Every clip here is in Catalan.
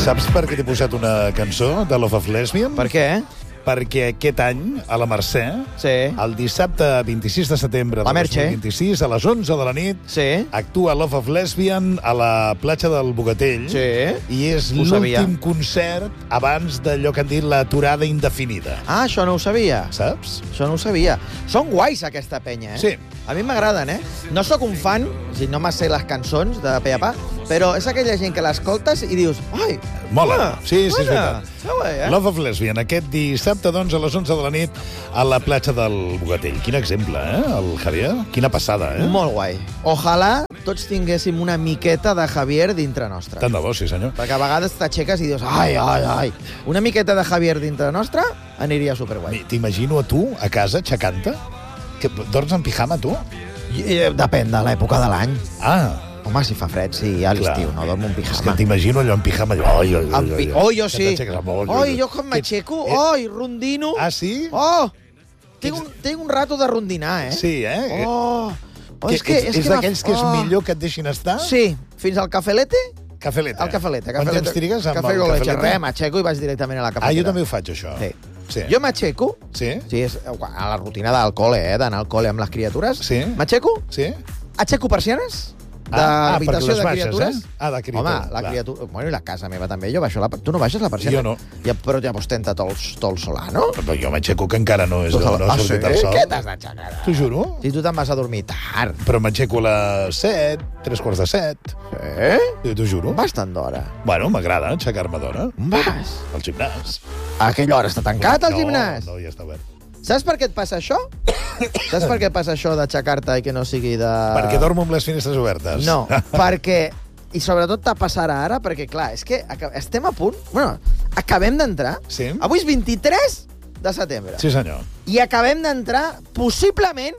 Saps per què t'he posat una cançó de Love of Lesbian? Per què? Perquè aquest any, a la Mercè, el dissabte 26 de setembre de 2026, a les 11 de la nit, actua Love of Lesbian a la platja del Bogatell, i és l'últim concert abans d'allò que han dit l'aturada indefinida. Ah, això no ho sabia. Saps? Això no ho sabia. Són guais, aquesta penya, eh? Sí. A mi m'agraden, eh? No sóc un fan, o sigui, no me sé les cançons de pe a pa, però és aquella gent que l'escoltes i dius, ai, mola. Sí, és veritat. Guai, eh? Love of Lesbian, aquest dissabte, doncs, a les 11 de la nit, a la platja del Bogatell. Quin exemple, eh, el Javier? Quina passada, eh? Molt guai. Ojalà tots tinguéssim una miqueta de Javier dintre nostre. Tant de bo, sí, senyor. Perquè a vegades t'aixeques i dius, ai, ai, ai. Una miqueta de Javier dintre nostre aniria superguai. T'imagino a tu, a casa, aixecant-te? Que dorms en pijama, tu? Depèn de l'època de l'any. Ah. Home, si fa fred, sí, a l'estiu, no dormo en pijama. És que t'imagino allò en pijama, allò... Oi, jo sí. Oi, jo com m'aixeco, oi, rondino. Ah, sí? Oh, tinc un rato de rondinar, eh? Sí, eh? Oh, és d'aquells que és millor que et deixin estar? Sí, fins al cafelete. Cafelete. El cafelete. Quant temps trigues amb el cafelete? Res, m'aixeco i vaig directament a la cafetera. Ah, jo també ho faig, això. Sí. Jo m'aixeco, sí, és a la rutina del col·le, d'anar al col·le amb les criatures. Sí. M'aixeco, aixeco persianes de l'habitació de criatures. De criatures. Home, la criatura... Bueno, i la casa meva també, jo baixo la... Tu no baixes la persiana? Jo no. Però ja ostenta tot el solar, no? Però jo m'aixeco que encara no ha sortit el sol. Què t'has d'aixecar? T'ho juro. Si tu te'n vas a dormir tard. Però m'aixeco a les 7, 3:45. Sí? T'ho juro. Bastant d'hora. Bueno, m'agrada aixecar-me d'hora. On vas? Al gimnàs. A aquella hora està tancat, el gimnàs? No, ja està obert. Saps per què et passa això? Saps per què et passa això d'aixecar-te i que no sigui de... Perquè dormo amb les finestres obertes. No, perquè... I sobretot te passarà ara, perquè, clar, és que estem a punt... Bueno, acabem d'entrar... Sí. Avui és 23 de setembre. Sí, senyor. I acabem d'entrar, possiblement,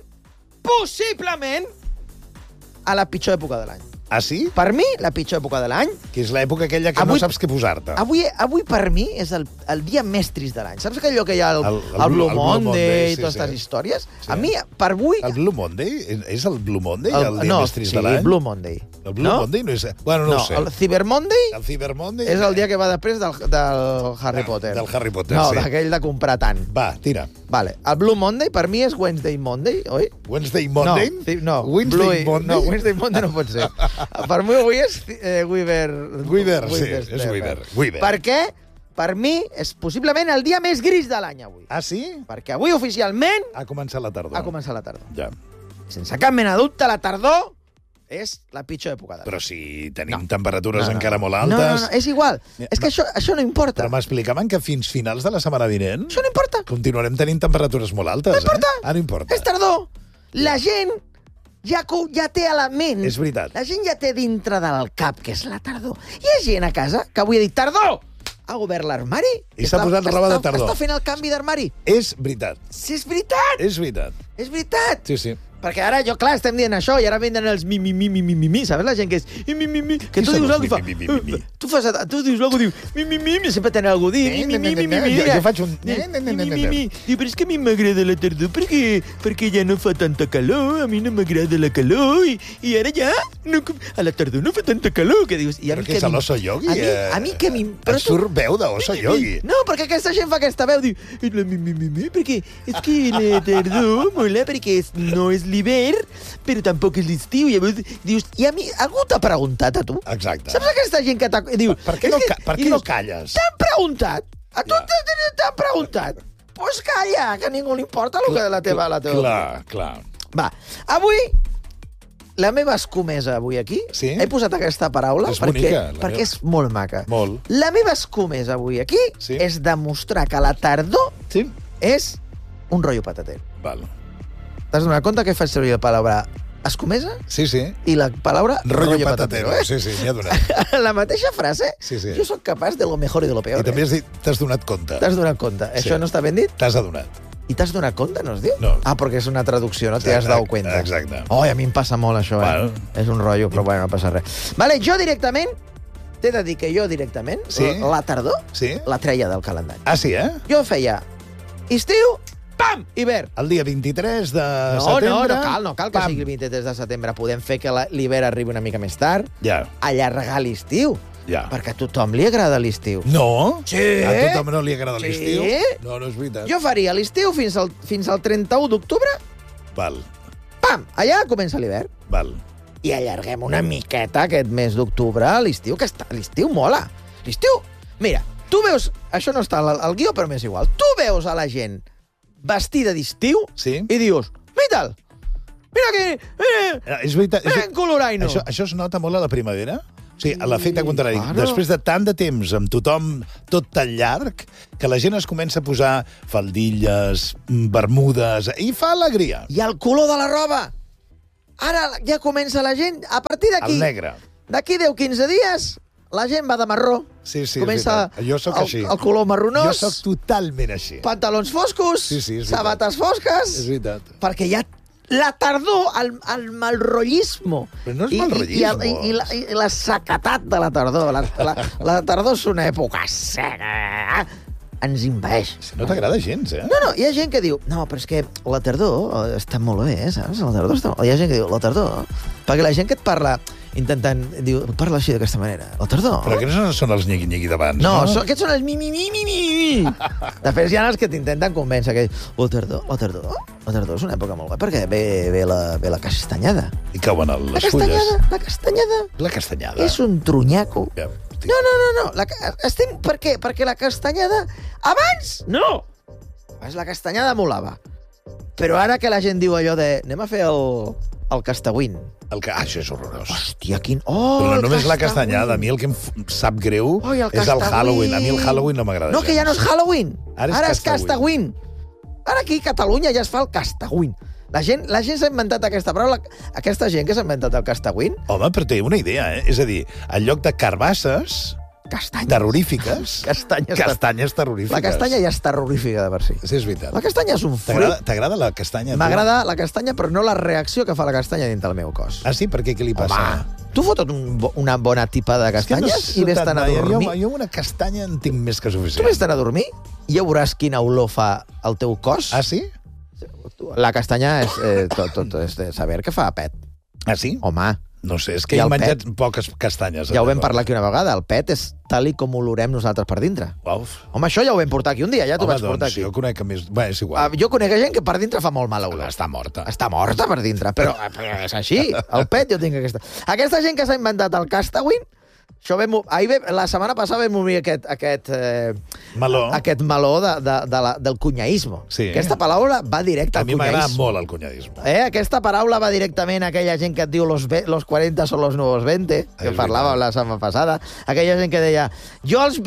a la pitjor època de l'any. Ah, sí? Per mi, la pitjor època de l'any... Que és l'època aquella que no saps què posar-te. Avui per mi, és el dia més trist de l'any. Saps allò que hi ha el Blue Monday i totes aquestes històries? A mi, per avui... El Blue Monday? És el Blue Monday el dia més trist de l'any? No, sí, Blue Monday. El Blue Monday no és... Bueno, no ho sé. El Cyber Monday... El Cyber Monday... És el dia que va després del Harry Potter. Del Harry Potter, sí. No, d'aquell de comprar tant. Va, tira. Vale. El Blue Monday per mi és Wednesday Monday, oi? Wednesday Monday? No. Wednesday Monday? No, Wednesday Monday no pot ser. Per mi avui és Weaver, sí, és Weaver. Per què? Per mi és possiblement el dia més gris de l'any, avui. Ah, sí? Perquè avui, oficialment... Ha començat la tardor. Ha començat la tardor. Ja. Sense cap mena de dubte, la tardor és la pitjor època de l'any. Però si tenim temperatures encara molt altes... No, és igual. És que això no importa. Però m'explicaven que fins finals de la setmana vinent... Això no importa. Continuarem tenint temperatures molt altes, No importa. Ah, no importa. És tardor. La gent ja té a la ment. És veritat. La gent ja té dintre del cap que és la tardor. Hi ha gent a casa que avui ha dit tardor! Ha obert l'armari i s'ha posat roba de tardor. Està fent el canvi d'armari. És veritat. Sí, és veritat. És veritat. És veritat. Sí, sí. Perquè ara, clar, estem dient això, i ara venen els mi, saps? La gent que és mi, que tu dius alguna cosa, tu dius alguna cosa, diu mi, sempre tenen alguna cosa, mi. Jo faig un... Diu, però és que a mi m'agrada la tardor, perquè ja no fa tanta calor, a mi no m'agrada la calor, i ara ja, a la tardor no fa tanta calor, que dius... Però què és l'oso yogi? A mi que mi... Et surt veu d'oso yogi. No, perquè aquesta gent fa aquesta veu, diu, perquè és que la tardor mola, perquè no és l'hivern, però tampoc és l'estiu. I llavors dius, i a mi, algú t'ha preguntat a tu? Exacte. Saps aquesta gent que diu... Per què no calles? T'han preguntat. A tu t'han preguntat. Pues calla, que a ningú li importa el que de la teva... Clar. Va, avui... La meva escomesa avui aquí, he posat aquesta paraula perquè és molt maca. Molt. La meva escomesa avui aquí és demostrar que la tardor és un rotllo patater. Val. T'has donat compte que faig servir la paraula escomesa? Sí. I la paraula rotllo patatero. Sí, m'hi ha donat. La mateixa frase, jo sóc capaç de lo mejor i de lo peor. I també has dit, t'has donat compte. T'has donat compte. Això no està ben dit? T'has adonat. I t'has donat compte, no es diu? No. Ah, perquè és una traducció, no t'hi has dado cuenta. Exacte. Oh, a mi em passa molt això, És un rotllo, però bueno, no passa res. Vale, jo directament, t'he de dir que jo directament, la tardor, la treia del calendari. Ah, sí, Jo feia estiu, pam, hivern. El dia 23 de setembre... No cal que sigui el 23 de setembre. Podem fer que l'hivern arribi una mica més tard. Ja. Allargar l'estiu. Perquè a tothom li agrada l'estiu. No? Sí. A tothom no li agrada l'estiu? No, no és veritat. Jo faria l'estiu fins al 31 d'octubre. Val. Pam! Allà comença l'hivern. Val. I allarguem una miqueta aquest mes d'octubre a l'estiu, que l'estiu mola. L'estiu... Mira, tu veus... Això no està al guió, però m'és igual. Tu veus a la gent vestida d'estiu i dius, mira'l, mira que... És veritat. Ben coloraino. Això es nota molt a la primavera? O sigui, a l'efecte contrari. Després de tant de temps amb tothom tot tan llarg, que la gent es comença a posar faldilles, bermudes, i fa alegria. I el color de la roba. Ara ja comença la gent, a partir d'aquí... El negre. D'aquí 10-15 dies, la gent va de marró. Sí, comença jo soc així. El color marronós. Jo soc totalment així. Pantalons foscos, sabates fosques. És veritat. Perquè ja la tardor, el malrotllismo. Però no és malrotllismo. I la sequetat de la tardor. La tardor és una època seca. Ens invadeix. No t'agrada gens, eh? No, hi ha gent que diu, no, però és que la tardor està molt bé, saps? La tardor està... Hi ha gent que diu, la tardor... Perquè la gent que et parla intentant... Diu, parla així d'aquesta manera. La tardor... Però aquests no són els nyegui-nyegui d'abans, no? No, aquests són els mi. Després hi ha els que t'intenten convèncer que la tardor és una època molt bé, perquè ve la castanyada. I cauen les fulles. La castanyada. La castanyada. És un trunyaco. No. Per què? Perquè la castanyada... Abans, no! Abans la castanyada molava. Però ara que la gent diu allò de... Anem a fer el castagüín. Això és horrorós. Hòstia, quin... Però no només la castanyada. A mi el que em sap greu és el Halloween. A mi el Halloween no m'agrada gens. No, que ja no és Halloween. Ara és castagüín. Ara aquí a Catalunya ja es fa el castagüín. La gent s'ha inventat aquesta paraula. Aquesta gent que s'ha inventat el castagüín... Home, però té una idea, eh? És a dir, en lloc de carbasses... Terrorífiques. Castanyes terrorífiques. La castanya ja és terrorífica de per si. Sí, és veritat. La castanya és un fruit. T'agrada la castanya? M'agrada la castanya, però no la reacció que fa la castanya dintre el meu cos. Ah, sí? Per què? Què li passa? Home, tu fotot una bona tipa de castanyes i vés-te'n a dormir. Jo una castanya en tinc més que suficient. Tu vés-te'n a dormir i ja veuràs quina olor fa el teu cos. Ah, sí? La castanya és és saber que fa pet. Ah, sí? Home. No sé, és que he menjat poques castanyes. Ja ho vam parlar aquí una vegada. El pet és tal com olorem nosaltres per dintre. Home, això ja ho vam portar aquí un dia, ja t'ho vaig portar aquí. Jo conec que més... Bé, és igual. Jo conec gent que per dintre fa molt mala olor. Està morta. Està morta per dintre, però és així. El pet jo tinc aquesta... Aquesta gent que s'ha inventat el castagüín, la setmana passada vam obrir aquest meló del cunyaisme. Sí. Aquesta paraula va directe al cunyaisme. A mi m'agrada molt el cunyaisme. Aquesta paraula va directament a aquella gent que et diu los 40 son los nuevos 20, que parlàvem la setmana passada. Aquella gent que deia, jo als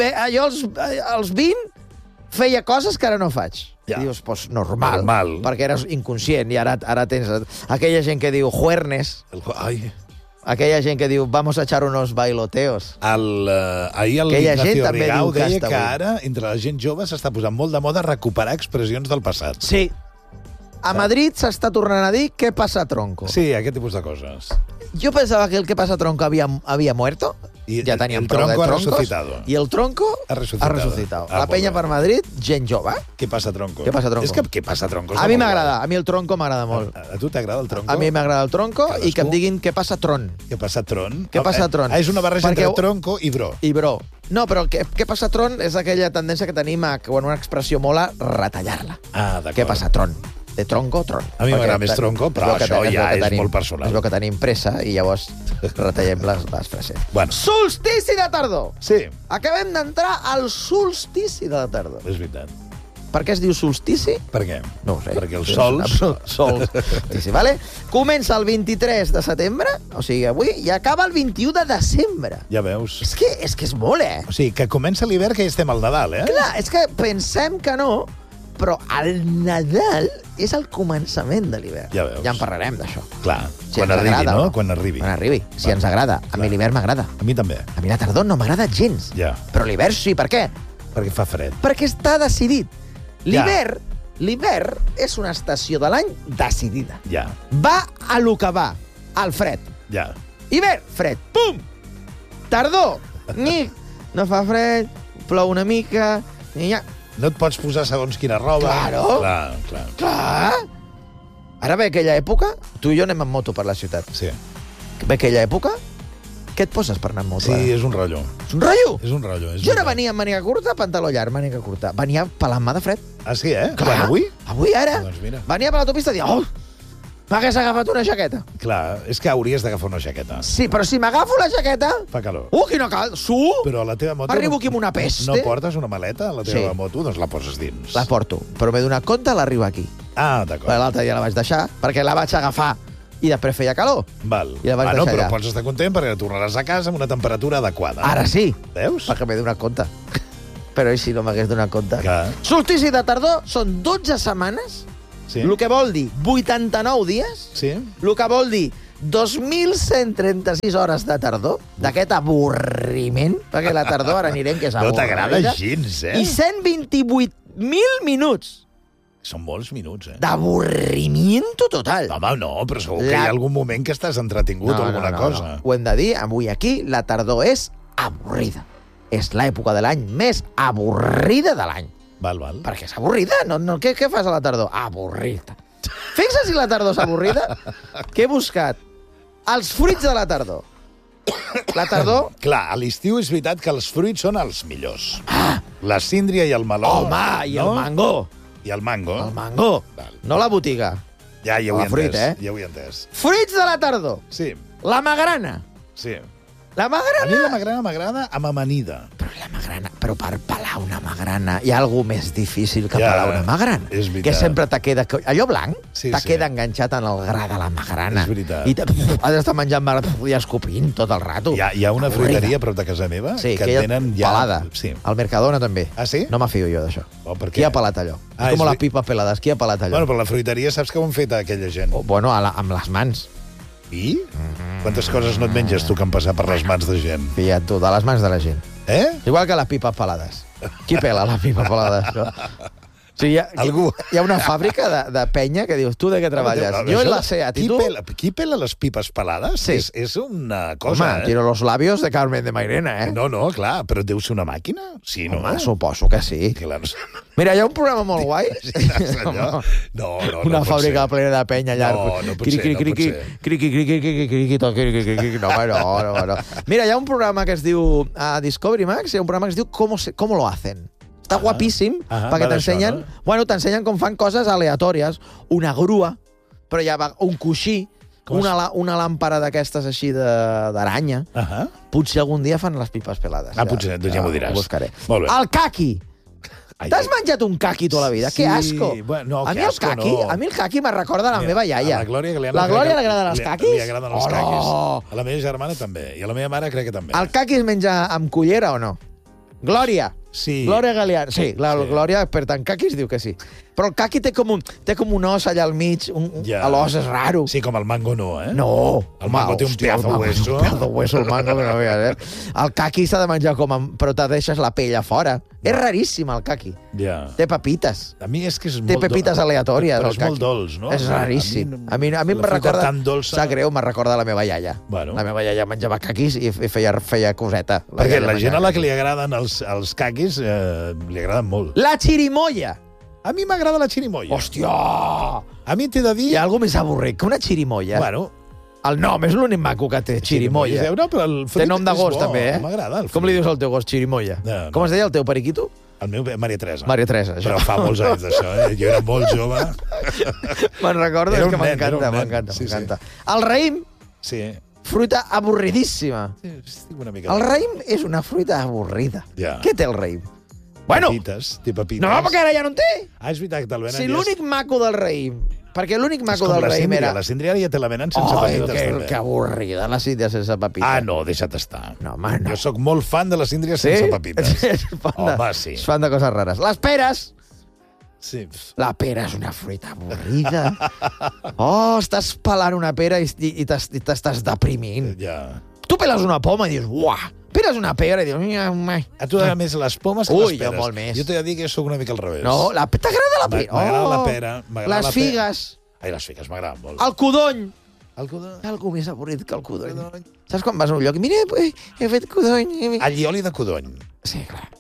20 feia coses que ara no faig. I dius, pues normal, perquè eres inconscient i ara tens... Aquella gent que diu juernes. Aquella gent que diu, vamos a echar unos bailoteos. Ahir l'Ignacio Rigau deia que ara, entre la gent jove, s'està posant molt de moda recuperar expressions del passat. Sí. A Madrid s'està tornant a dir què passa tronco. Sí, aquest tipus de coses. Jo pensava que el que passa tronco havia muerto. Ja teníem prou de troncos. I el tronco ha resucitado. La penya per Madrid, gent jove. Què passa tronco? Què passa tronco? És que què passa tronco? A mi m'agrada. A mi el tronco m'agrada molt. A tu t'agrada el tronco? A mi m'agrada el tronco i que em diguin què passa tron. Què passa tron? Què passa tron? És una barreja entre tronco i bro. I bro. No, però què passa tron és aquella tendència que tenim a, quan una expressió mola, retallar-la. Ah, d'acord. Què passa tron? De tronco, tron. A mi m'agrada més tronco, però això ja és molt personal. És el que tenim pressa i llavors retallem les frases. Bueno. Solstici de tardor! Sí. Acabem d'entrar al solstici de la tardor. És veritat. Per què es diu solstici? Per què? No ho sé. Perquè els sols... Solstici, vale? Comença el 23 de setembre, o sigui, avui, i acaba el 21 de desembre. Ja veus. És que és molt, O sigui, que comença l'hivern que ja estem al Nadal, eh? Clar, és que pensem que no, però el Nadal és el començament de l'hivern. Ja veus. Ja en parlarem d'això. Clar, quan arribi, no? Quan arribi. Quan arribi. Si ens agrada. A mi l'hivern m'agrada. A mi també. A mi la tardor no m'agrada gens. Ja. Però l'hivern sí, per què? Perquè fa fred. Perquè està decidit. L'hivern és una estació de l'any decidida. Ja. Va a lo que va, al fred. Ja. Hivern, fred. Pum! Tardor. No fa fred, plou una mica, i ja... No et pots posar segons quina roba. Claro. Clar. Ara ve aquella època, tu i jo anem en moto per la ciutat. Sí. Ve aquella època Què et poses per anar amb moto? Sí, és un rotllo. És un rotllo? És un rotllo. Jo no venia amb màniga curta, pantaló llarg, màniga curta. Venia pelant-me de fred. Ah, sí, eh? Clar. Avui? Avui, ara. Doncs mira. Venia per l'autopista i dia, m'hagués agafat una jaqueta. Clar, és que hauries d'agafar una jaqueta. Sí, però si m'agafo la jaqueta... Fa calor. Quina calor! Però a la teva moto... Arribo aquí amb una peste. No portes una maleta a la teva moto? Doncs la poses dins. La porto, però m'he donat compte, l'arribo aquí. Ah, d'acord. L'altre dia la vaig deixar, perquè la vaig agafar i després feia calor. Val. I la vaig deixar però allà. pots estar content perquè tornaràs a casa amb una temperatura adequada. Ara sí. Veus? Perquè m'he donat compte. Però i si no m'hagués donat compte? Clar. Solstici de tardor són 12 setmanes, Sí. el que vol dir 89 dies, Sí? el que vol dir 2.136 hores de tardor, d'aquest avorriment, perquè la tardor ara anirem que és No avorrida. t'agrada gens, eh? I 128.000 minuts Són molts minuts, eh? d'avorrimiento total. Home, no, però segur que hi ha algun moment que estàs entretingut o alguna cosa. Ho hem de dir, avui aquí la tardor és avorrida. És l'època de l'any més avorrida de l'any. Val. Perquè és avorrida. Què fas a la tardor? Avorrir-te. Fixa't si la tardor és avorrida. Què he buscat? Els fruits de la tardor. La tardor... Clar, a l'estiu és veritat que els fruits són els millors. La síndria i el meló. Home, i el mango. I el mango. El mango. Val. No la botiga. Ja ho he fruit, entès. Ja ho he entès. Fruits de la tardor. Sí, La magrana. sí. La A mi magrana... la magrana m'agrada amb amanida. Però per pelar una magrana hi ha alguna més difícil que Ja, pelar una magrana. és veritat. Que sempre te queda... Allò blanc Sí, te sí. queda enganxat en el gra de la magrana. És veritat. I has d'estar menjant magrana i escopint tot el rato. Hi ha una fruiteria a prop de casa meva Sí, que hi ha tenen ja... pelada. Sí. Al Mercadona també. Ah, sí? No me fio jo d'això. Oh, per Qui què? ha pelat allò? Ah, és com és les pipes pelades. Qui ha pelat allò? Bueno, però la fruiteria saps que ho han fet aquella gent. Bueno, amb les mans. I? Quantes coses no et menges tu que han passat per les mans de gent? Filla, tu, de les mans de la gent. Eh? Igual que les pipes pelades. Qui pela les pipes pelades? No? O sigui, Algú. Hi ha una fàbrica de penya que dius, tu de què treballes? Jo en la SEAT, i tu... Qui pela les pipes pelades? Sí. És una cosa, Home, tiro los labios de Carmen de Mairena, eh? No, clar, però deu ser una màquina? Sí, no? Home, suposo que sí. Clar, no sé. Mira, hi ha un programa molt guai. Allò. No Una pot fàbrica ser. plena de penya allà. No pot ser, no pot ser. No. Mira, hi ha un programa que es diu a Discovery Max, hi ha un programa que es diu ¿Cómo lo hacen? Està guapíssim, perquè va t'ensenyen... d'això, no? Bueno, t'ensenyen com fan coses aleatòries. Una grua, però ja va... Un coixí, una làmpara d'aquestes així d'aranya. Potser algun dia fan les pipes pelades. Potser, doncs ja m'ho diràs. Ho buscaré. Molt bé. El caqui. T'has menjat un caqui tota la vida? Sí, Que asco! bueno, a que mi el asco caqui, no. a mi el caqui me recorda a la meva iaia. A la Glòria li agraden els caquis? Li agraden els caquis. A la meva germana també. I a la meva mare crec que també. El caqui es menja amb cullera o no? Glòria. Sí. Glòria Galeano. Sí, la Glòria, per tant, caquis diu que sí. Però el caqui té com un os allà al mig, l'os és raro. Sí, com el mango no, eh? No. El mango té un pedazo de hueso. Un pedazo de hueso, el mango, que no veus, eh? El caqui s'ha de menjar però te deixes la pell a fora. És raríssim, el caqui. Ja. Té pepites. A mi és que és molt... Té pepites aleatòries, però el és caqui. molt dolç, no? És raríssim. A mi em la fruita recorda... tan dolça. Sap greu, me recorda la meva iaia. Bueno. La meva iaia menjava caquis i feia coseta. Perquè la gent a la que li agraden els caquis li agraden molt. La xirimoia. A mi m'agrada la xirimoia. Hòstia! A mi t'he de dir... Hi ha alguna més avorrit que una xirimoia? Bueno, El nom és l'únic maco que té, xirimoia. No, però el fruit Té nom de és gos, bo. també, eh? M'agrada el fruit. Com li dius al teu gos, xirimoia? No. Com es deia el teu periquito? El meu, Maria Teresa. Maria Teresa, això. Però fa molts anys d'això, eh? Jo era molt jove. Me'n recordo, Era és que un nen, m'encanta, era un nen. m'encanta, Sí, m'encanta. El raïm, Sí. fruita avorridíssima. Estic una mica... El raïm és una fruita avorrida. Ja. Què té el raïm? Bueno, Té pepites. no, perquè ara ja no en té. Ah, és veritat que te'l venen... Si l'únic maco del raïm... Perquè l'únic maco del la raïm síndria. era... La síndria ja te la venen sense pepites. Que avorrida, la síndria sense pepites. Ah, no, deixa't estar. No, home, no. Jo sóc molt fan de la síndria sense pepites. És Home, sí. És fan de coses rares. Les peres. Sí. La pera és una fruita avorrida. Oh, estàs pelant una pera i t'estàs deprimint. Ja. Tu peles una poma i dius, uah, peles una pera i dius... A tu t'agraden més les pomes que Ui, les peres. jo molt més. Jo t'he de dir que sóc una mica al revés. No, t'agrada la pera? M'agrada la pera. m'agrada Les la pera. figues. Ai, les figues m'agraden molt. El codony. El codony. Hi ha algú més avorrit que el codony. Saps quan vas a un lloc i mira, he fet codony. Allioli de codony. Sí, clar.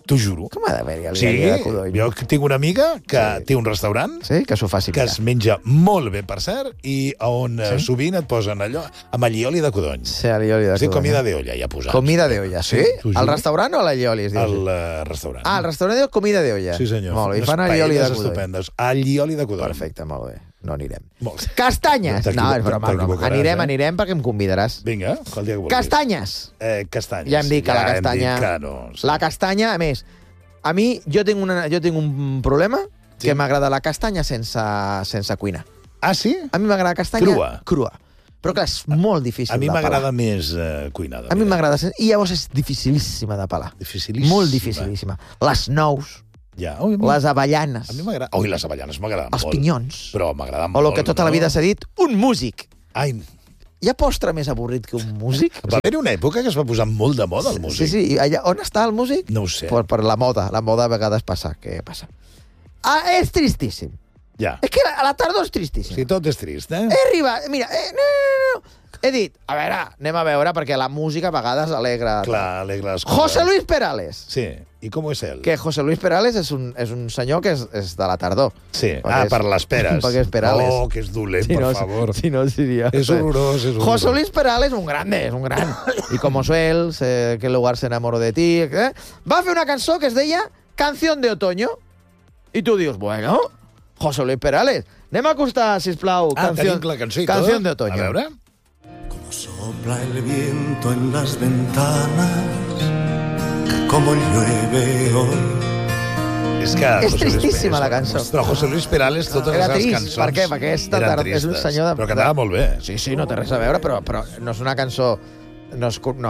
T'ho juro. Com ha d'haver-hi alioli de codony? Jo tinc una amiga que té un restaurant que s'ho faci que es menja molt bé, per cert, i on sovint et posen allò amb allioli de codony. Sí, allioli de codony. Sí, comida de olla, ja posats. Comida de olla, sí? Al restaurant o a l'allioli? Al restaurant. Ah, al restaurant diu comida de olla. Sí, senyor. Molt bé, i fan allioli de codony. Estupendes. Allioli de codony. Perfecte, molt bé. No anirem. Castanyes! No, és broma. Anirem perquè em convidaràs. Vinga, qual dia que vulguis. Castanyes! Castanyes. Ja hem dit que la castanya... La castanya, a més, a mi, jo tinc un problema que m'agrada la castanya sense cuinar. Ah, sí? A mi m'agrada la castanya crua. Però clar, és molt difícil de pelar. A mi m'agrada més cuinada. A mi m'agrada... I llavors és dificilíssima de pelar. Dificilíssima. Molt dificilíssima. Les nous, les avellanes. A mi m'agrada... Ui, les avellanes m'agraden molt. Els pinyons. Però m'agraden molt. O el que tota la vida s'ha dit, un músic. Ai, hi ha postre més avorrit que un músic? Va haver una època que es va posar molt de moda el músic. Sí, i allà, on està el músic? No ho sé. Per la moda a vegades passa. Què passa? És tristíssim. Ja. És que a la tardor és tristíssim. Sí, tot és trist, He arribat, mira, no. He dit, a veure, perquè la música a vegades alegra... Clar, alegra les coses. José Luis Perales. Sí, i com és ell? Que José Luis Perales és un senyor que és de la tardor. Sí, per les peres. Perquè és Perales. Oh, que és dolent, por favor. Si no, seria... És horrorós, és horrorós. José Luis Perales, un grande, és un gran. Y como suel, sé qué lugar se enamoró de ti... Va fer una cançó que es deia Canción de Otoño. I tu dius, bueno, José Luis Perales, anem a acostar, sisplau, tenim la cançó i tot. Canción de Otoño. A veure... Sopla el viento en las ventanas, como llueve hoy. És tristíssima la cançó. Però José Luis Perales, totes les seves cançons... Per què? Perquè és un senyor de... Però cantava molt bé. Sí, no té res a veure, però no és una cançó... No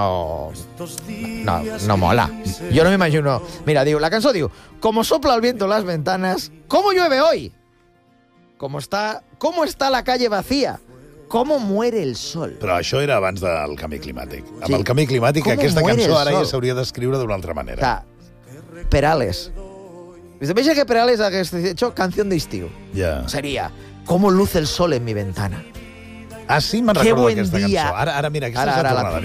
mola. Yo no me imagino... Mira, la cançó diu como sopla el viento en las ventanas, como llueve hoy, cómo está la calle vacía, cómo muere el sol. Però això era abans del canvi climàtic. Amb el canvi climàtic, aquesta cançó ara ja s'hauria d'escriure d'una altra manera. Perales. Veis que Perales hagués hecho canción de estiu. Seria cómo luce el sol en mi ventana. Ah, sí? Me'n recordo d'aquesta cançó. Ara, mira, aquesta és la tornada.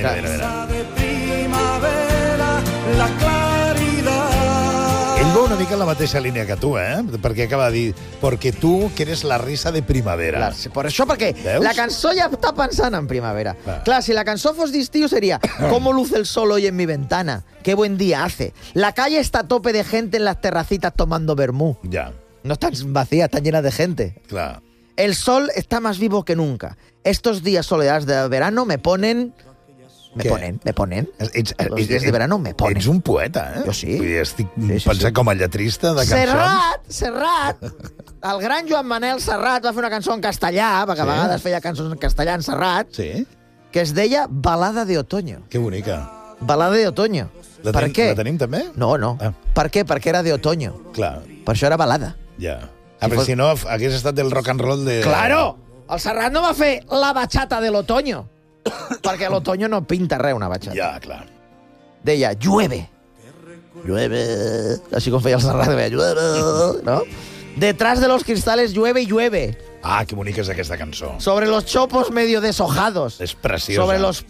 Mira. Ell va una mica en la mateixa línia que tu, Perquè acaba de dir, porque tú que eres la risa de primavera. Per això, perquè la cançó ja està pensant en primavera. Clar, si la cançó fos d'estiu seria cómo luce el sol hoy en mi ventana, qué buen día hace. La calle está a tope de gente en las terracitas tomando vermú. Ya. No está vacía, está llena de gente. Claro. El sol está más vivo que nunca. Estos días soleados de verano me ponen... Me ponen. Los días de verano me ponen. Ets un poeta, Jo sí. Estic pensant com a lletrista de cançons. Serrat! El gran Joan Manel Serrat va fer una cançó en castellà, perquè a vegades feia cançons en castellà en Serrat, que es deia Balada de Otoño. Que bonica. Balada de Otoño. Per què? La tenim també? No. Per què? Perquè era de otoño. Clar. Per això era balada. Ja. Perquè si no, hagués estat el rock and roll de... Claro! El Serrat no va fer la bachata de l'otoño. Perquè a l'otoño no pinta res, una bachata. Ja, clar. Deia, llueve. Així com feia el Serrat, deia, llueve, no? Detrás de los cristales llueve y llueve. Ah, que bonica és aquesta cançó. Sobre los chopos medio deshojados. És preciosa. Sobre los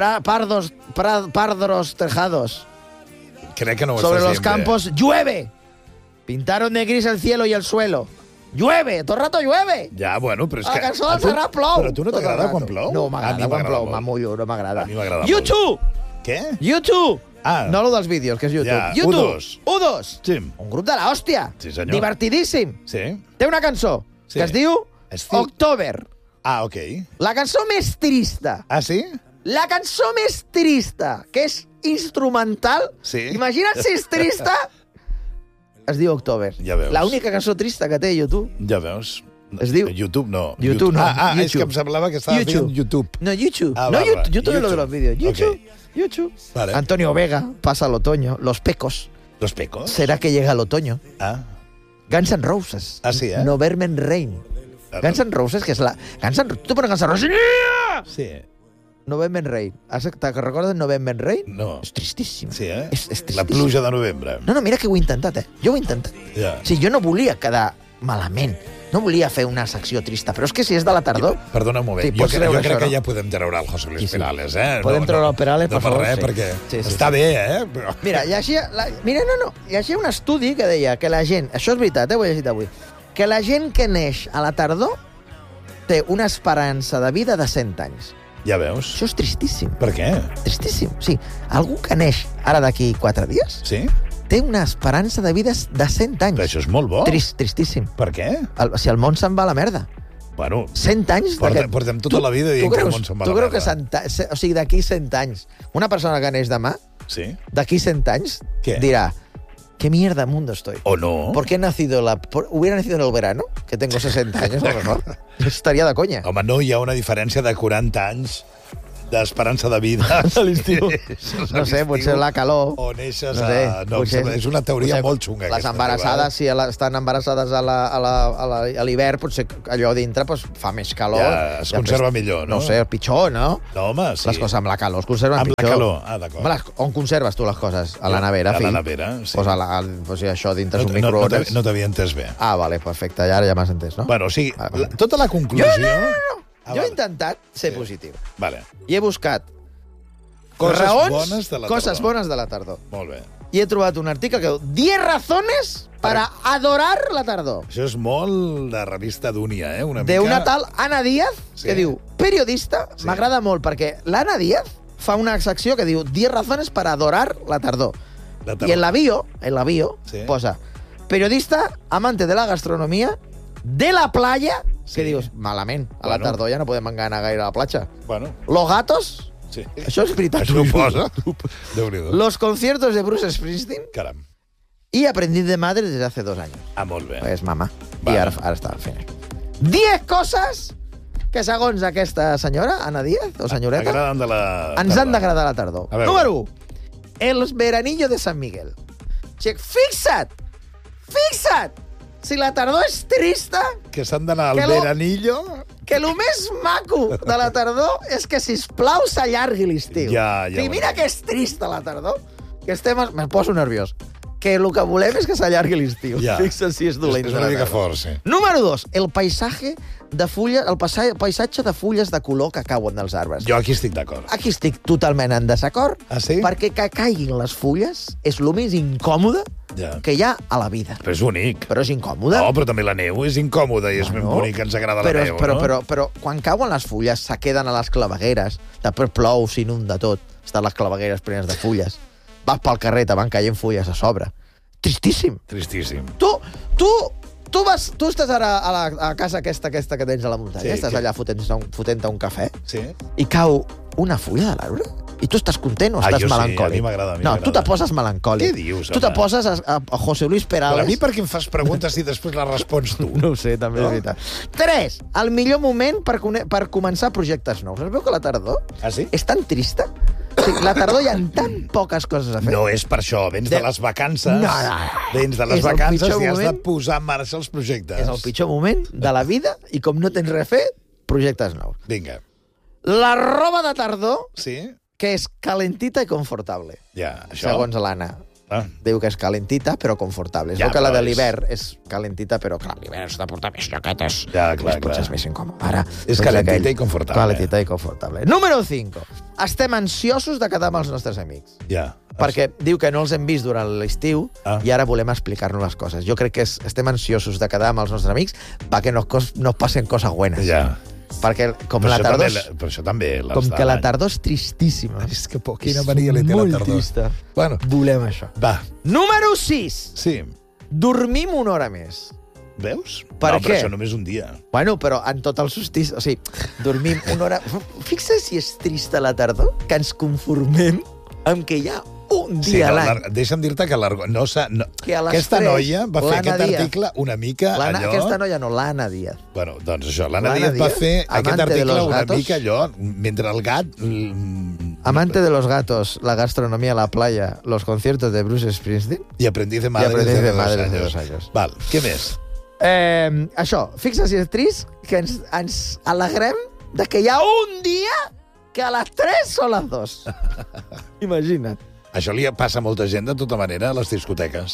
pardos tejados. Crec que no ho Sobre estàs los campos, llueve. Pintaron de gris el cielo y el suelo. Llueve, todo el rato llueve. Ja, bueno, però és que... La cançó del Serrat plou. Però a tu no t'agrada quan plou? No, m'agrada quan plou, m'amullo, no m'agrada. A mi m'agrada molt. YouTube! Què? YouTube! Ah. No lo dels vídeos, que és YouTube. Ja, YouTube. U2. Sí. Un grup de l'hòstia. Sí, senyor. Divertidíssim. Sí. Té una cançó que es diu October. Ah, ok. La cançó més trista. Ah, sí? La cançó més trista, que és instrumental. Sí. Imagina't si és trista... Es diu October. Ja veus. L'única cançó trista que té YouTube. Ja veus. Es diu... YouTube no. YouTube no. YouTube. És que em semblava que estava fent YouTube. No, YouTube. Ah, no, YouTube es lo de los vídeos. YouTube. Okay. YouTube. Vale. Antonio Vega, pasa el otoño. Los Pecos. ¿Los Pecos? ¿Será que llega el otoño? Ah. Guns N' Roses. Ah, sí, November Rain. Guns N' Roses, que és la... Tu pones Guns N' Roses... Sí. November Rain. Te recordes November Rain? No. És tristíssim. Sí, És tristíssim. La pluja de novembre. No, mira que ho he intentat, Jo ho he intentat. Ja. Sí, jo no volia quedar malament. No volia fer una secció trista, però és que si és de la tardor... Perdona un moment, jo crec que ja podem treure el José Luis Perales, Podem treure el Perales, per favor. No per res, perquè està bé, però... Mira, llegia un estudi que deia que la gent... Això és veritat, ho he llegit avui. Que la gent que neix a la tardor té una esperança de vida de 100 anys. Ja veus? Això és tristíssim. Per què? Tristíssim. Sí, algú que neix ara d'aquí 4 dies... Sí? Té una esperança de vida de 100 anys. Però això és molt bo. Tristíssim. Per què? Si el món se'n va a la merda. Bueno, 100 anys... Portem tota la vida dient que el món se'n va a la merda. Tu creus que o sigui, d'aquí 100 anys, una persona que neix demà, d'aquí 100 anys, dirà, ¿qué mierda mundo estoy? O no. ¿Por qué hubiera nacido en el verano? Que tengo 60 años, a lo mejor. Estaria de conya. Home, no hi ha una diferència de 40 anys d'esperança de vida a l'estiu. No sé, potser la calor. O neixes a... No, és una teoria molt xunga. Les embarassades, si estan embarassades a l'hivern, potser allò dintre fa més calor. Ja, es conserva millor, no? No sé, pitjor, no? No, home, sí. Les coses amb la calor es conserven pitjor. Amb la calor, d'acord. On conserves tu les coses? A la nevera, fill? A la nevera, sí. Pues això dintre és un microones. No t'havia entès bé. Ah, vale, perfecte, ja m'has entès, no? Bueno, o sigui, tota la conclusió... No. Jo he intentat ser positiu. Vale. I he buscat coses bones de la tardor. Molt bé. I he trobat un article que diu 10 razones para adorar la tardor. Això és molt de revista d'Unia, una mica... De una tal Ana Díaz, que diu, periodista, m'agrada molt, perquè l'Anna Díaz fa una secció que diu 10 razones para adorar la tardor. I en la bio posa periodista, amante de la gastronomía, de la playa... Que dius, malament, a la tardor ja no podem anar gaire a la platja. Bueno. Los gatos, això és veritat. Això ho posa. Déu-n'hi-do. Los conciertos de Bruce Springsteen. Caram. Y aprendí de madre desde hace 2 años. Ah, molt bé. Pues mamà. I ara està fent això. 10 coses que, segons aquesta senyora, Ana Díaz, o senyoreta, ens han d'agradar a la tardor. Número 1. Els veranillos de San Miguel. Fixa't! Si la tardor és trista... Que s'han d'anar al veranillo... Que el més maco de la tardor és que, sisplau, s'allargui l'estiu. Mira que és trista la tardor. Que me poso nerviós. Que el que volem és que s'allargui l'estiu. Fixa't si és dolent. És una mica fort, sí. Número 2. El paisatge de fulles de color que cauen dels arbres. Jo aquí estic d'acord. Aquí estic totalment en desacord. Ah, sí? Perquè que caiguin les fulles és el més incòmode que hi ha a la vida. Però és bonic. Però és incòmode. No, però també la neu és incòmoda i és ben bonic, ens agrada la neu, no? Però quan cauen les fulles, se queden a les clavegueres, després plou, s'inunda tot, estan les clavegueres plenes de fulles. Vas pel carrer, te van caient fulles a sobre. Tristíssim. Tristíssim. Tu estàs ara a casa aquesta que tens a la muntanya, estàs allà fotent-te un cafè, i cau una fulla de l'arbre? I tu estàs content o estàs melancòlic? A mi m'agrada. No, tu te poses melancòlic. Què dius, home? Tu te poses a José Luis Perales. Però a mi per què em fas preguntes i després les respons tu? No ho sé, també és veritat. 3. El millor moment per començar projectes nous. Es veu que la tardor és tan trista. O sigui, la tardor hi ha tan poques coses a fer. No és per això. Vens de les vacances. Vens de les vacances i has de posar en marxa els projectes. És el pitjor moment de la vida i com no tens res a fer, projectes nous. Vinga. La roba de tardor... Sí? Que és calentita i confortable. Segons l'Anna. Diu que és calentita, però confortable. Es veu que la de l'hivern és calentita, però clar, l'hivern s'ha de portar més jaquetes. Potser és més incòmode. És calentita i confortable. Calentita i confortable. Número 5. Estem ansiosos de quedar amb els nostres amics. Perquè diu que no els hem vist durant l'estiu i ara volem explicar-nos les coses. Jo crec que estem ansiosos de quedar amb els nostres amics perquè no passen coses buenas. Perquè com la tardor... Però això també... Com que la tardor és tristíssima. És que quina mania li té la tardor. És molt trista. Volem això. Va. Número 6. Sí. Dormim una hora més. Veus? Per què? Però això només un dia. Bueno, però en tot el solstici... O sigui, dormim una hora... Fixa't si és trista la tardor, que ens conformem amb que hi ha un dia a l'any. Deixa'm dir-te que aquesta noia va fer aquest article una mica allò... Aquesta noia no, l'Anna Díaz. Bueno, doncs això, l'Anna Díaz va fer aquest article una mica allò, mentre el gat... Amante de los gatos, la gastronomía, la playa, los conciertos de Bruce Springsteen... I aprendí de madres de 2 años. Val, què més? Això, fixa si és trist que ens alegrem de que hi ha un dia que a les 3 són les 2. Imagina't. Això li passa a molta gent, de tota manera, a les discoteques.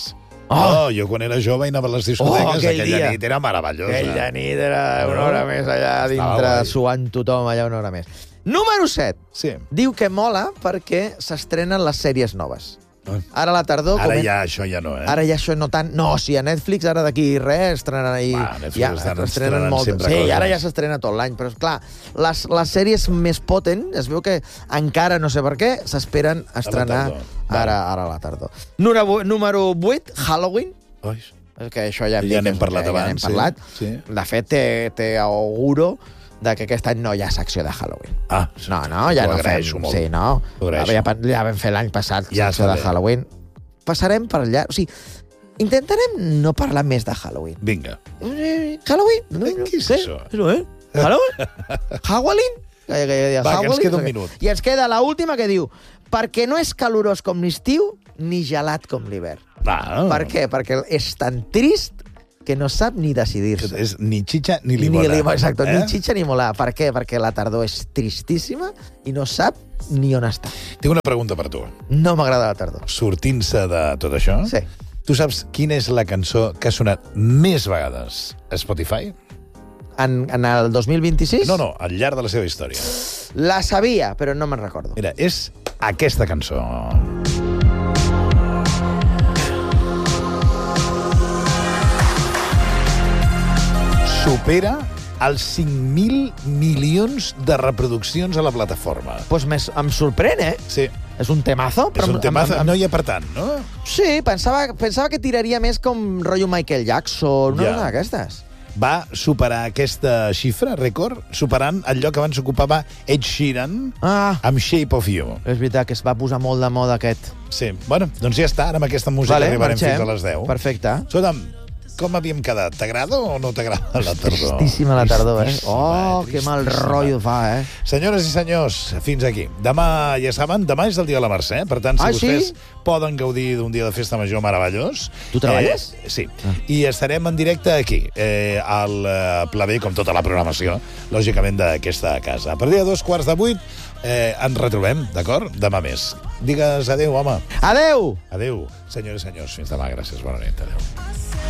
Jo quan era jove i anava a les discoteques, aquella nit era meravellosa. Aquella nit era una hora més allà dintre, suant tothom allà una hora més. Número 7. Sí. Diu que mola perquè s'estrenen les sèries noves. Ara a la tardor... Ara ja això ja no, Ara ja això no tant... No, sí, a Netflix ara d'aquí res estrenen ahir... Netflix estrenen molt. sempre coses. Sí, ara més. ja s'estrena tot l'any, però clar, les sèries més potent, es veu que encara no sé per què, s'esperen estrenar ara a la tardor. Número 8, Halloween. Que això ja n'hem parlat abans. De fet, té auguro de que aquest any no hi ha secció de Halloween. No, ja no fem. Sí, no. Ja vam fer l'any passat secció de Halloween. Passarem per allà. O sigui, intentarem no parlar més de Halloween. Vinga. Halloween? Què és això? Halloween? Halloween? Va, que ens queda un minut. I ens queda l'última que diu perquè no és calorós com l'estiu ni gelat com l'hivern. Per què? Perquè és tan trist que no sap ni decidir-se. És ni xitxa ni limola. Exacte, ni xitxa ni mola. Per què? Perquè la tardor és tristíssima i no sap ni on està. Tinc una pregunta per tu. No m'agrada la tardor. Sortint-se de tot això, sí. Tu saps quina és la cançó que ha sonat més vegades a Spotify? En el 2026? No, al llarg de la seva història. La sabia, però no me'n recordo. Mira, és aquesta cançó. Supera els 5.000 milions de reproduccions a la plataforma. Doncs em sorprèn, Sí. És un temazo. És un temazo, no hi ha per tant, no? Sí, pensava que tiraria més com rotllo Michael Jackson, una cosa d'aquestes. Va superar aquesta xifra, rècord, superant el lloc que abans ocupava Ed Sheeran amb Shape of You. És veritat que es va posar molt de moda aquest. Sí, bueno, doncs ja està, ara amb aquesta música arribarem fins a les 10. Perfecte. Escolta'm, com havíem quedat? T'agrada o no t'agrada la tardor? Tristíssima la tardor, que mal rotllo fa, Senyores i senyors, fins aquí. Demà, ja saben, demà és el dia de la Mercè, per tant, si vostès poden gaudir d'un dia de festa major meravellós... Tu treballes? Sí. I estarem en directe aquí, al Pla B, com tota la programació, lògicament, d'aquesta casa. A partir de 7:45 ens retrobem, d'acord? Demà més. Digues adéu, home. Adéu! Adéu, senyores i senyors. Fins demà. Gràcies. Bona nit. Adéu.